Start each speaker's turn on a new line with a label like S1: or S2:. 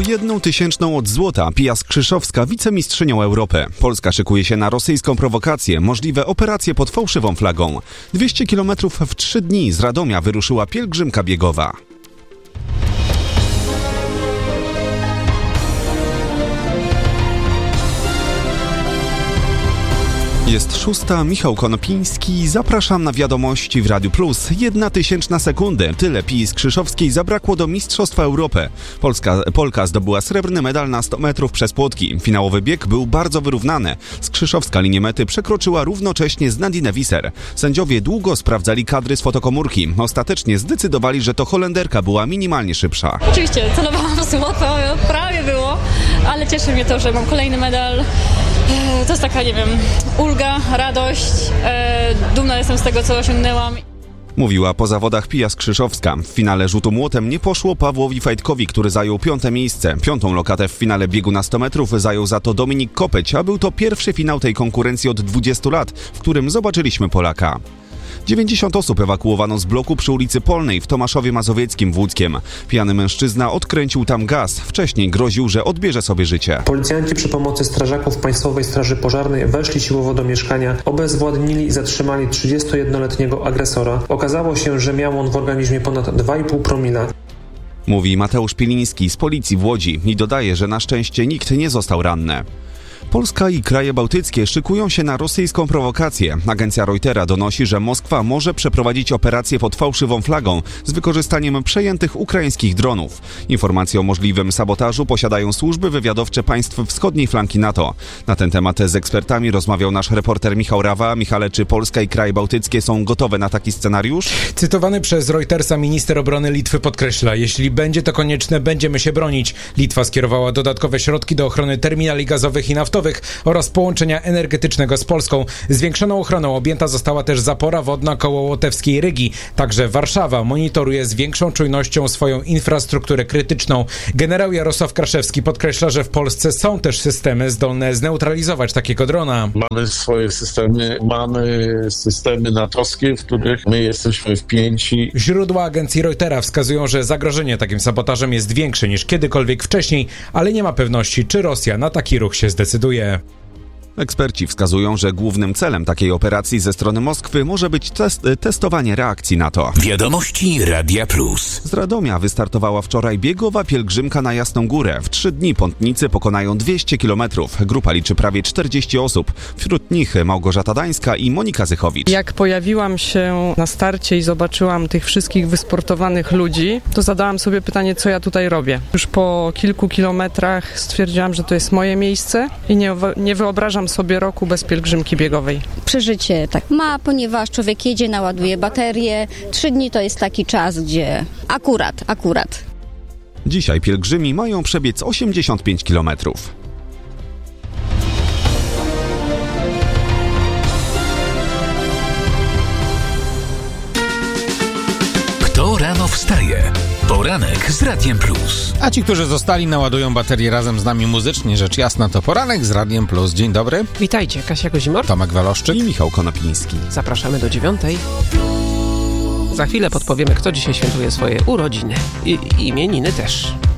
S1: 1/1000 od złota Pia Skrzyszowska wicemistrzynią Europy. Polska szykuje się na rosyjską prowokację, możliwe operacje pod fałszywą flagą. 200 km w 3 dni z Radomia wyruszyła pielgrzymka biegowa. Jest 6, Michał Konopiński, zapraszam na wiadomości w Radiu Plus. 1/1000 sekundy, tyle Pii Skrzyszowskiej zabrakło do Mistrzostwa Europy. Polka zdobyła srebrny medal na 100 metrów przez płotki. Finałowy bieg był bardzo wyrównany. Skrzyszowska linię mety przekroczyła równocześnie z Nadine Visser. Sędziowie długo sprawdzali kadry z fotokomórki. Ostatecznie zdecydowali, że to Holenderka była minimalnie szybsza.
S2: Oczywiście celowałam w złoto, prawie było, ale cieszy mnie to, że mam kolejny medal. To jest taka, ulga, radość, dumna jestem z tego, co osiągnęłam.
S1: Mówiła po zawodach Pia Skrzyszowska. W finale rzutu młotem nie poszło Pawłowi Fajtkowi, który zajął 5. miejsce. 5. lokatę w finale biegu na 100 metrów zajął za to Dominik Kopeć, a był to pierwszy finał tej konkurencji od 20 lat, w którym zobaczyliśmy Polaka. 90 osób ewakuowano z bloku przy ulicy Polnej w Tomaszowie Mazowieckim w Łódzkiem. Pijany mężczyzna odkręcił tam gaz. Wcześniej groził, że odbierze sobie życie.
S3: Policjanci przy pomocy strażaków Państwowej Straży Pożarnej weszli siłowo do mieszkania, obezwładnili i zatrzymali 31-letniego agresora. Okazało się, że miał on w organizmie ponad 2,5 promila.
S1: Mówi Mateusz Piliński z policji w Łodzi i dodaje, że na szczęście nikt nie został ranny. Polska i kraje bałtyckie szykują się na rosyjską prowokację. Agencja Reutera donosi, że Moskwa może przeprowadzić operację pod fałszywą flagą z wykorzystaniem przejętych ukraińskich dronów. Informacje o możliwym sabotażu posiadają służby wywiadowcze państw wschodniej flanki NATO. Na ten temat z ekspertami rozmawiał nasz reporter Michał Rawa. Michale, czy Polska i kraje bałtyckie są gotowe na taki scenariusz?
S4: Cytowany przez Reutersa minister obrony Litwy podkreśla: jeśli będzie to konieczne, będziemy się bronić. Litwa skierowała dodatkowe środki do ochrony terminali gazowych i naftowych oraz połączenia energetycznego z Polską. Zwiększoną ochroną objęta została też zapora wodna koło Łotewskiej Rygi. Także Warszawa monitoruje z większą czujnością swoją infrastrukturę krytyczną. Generał Jarosław Kraszewski podkreśla, że w Polsce są też systemy zdolne zneutralizować takiego drona.
S5: Mamy swoje systemy, mamy systemy natowskie, w których my jesteśmy wpięci.
S4: Źródła agencji Reutera wskazują, że zagrożenie takim sabotażem jest większe niż kiedykolwiek wcześniej, ale nie ma pewności, czy Rosja na taki ruch się zdecyduje.
S1: Eksperci wskazują, że głównym celem takiej operacji ze strony Moskwy może być testowanie reakcji NATO.
S6: Wiadomości Radia Plus.
S1: Z Radomia wystartowała wczoraj biegowa pielgrzymka na Jasną Górę. W 3 dni pątnicy pokonają 200 km. Grupa liczy prawie 40 osób. Wśród nich Małgorzata Dańska i Monika Zychowicz.
S7: Jak pojawiłam się na starcie i zobaczyłam tych wszystkich wysportowanych ludzi, to zadałam sobie pytanie, co ja tutaj robię. Już po kilku kilometrach stwierdziłam, że to jest moje miejsce i nie wyobrażam sobie roku bez pielgrzymki biegowej.
S8: Przeżycie tak ma, ponieważ człowiek jedzie, naładuje baterię. 3 dni to jest taki czas, gdzie akurat.
S1: Dzisiaj pielgrzymi mają przebiec 85 km.
S6: Kto rano wstaje? Poranek z Radiem Plus.
S9: A ci, którzy zostali, naładują baterię razem z nami muzycznie, rzecz jasna, to Poranek z Radiem Plus. Dzień dobry.
S10: Witajcie, Kasia Kozimor,
S9: Tomek Waloszczyk
S1: i Michał Konopiński.
S10: Zapraszamy do 9:00. Za chwilę podpowiemy, kto dzisiaj świętuje swoje urodziny i imieniny też.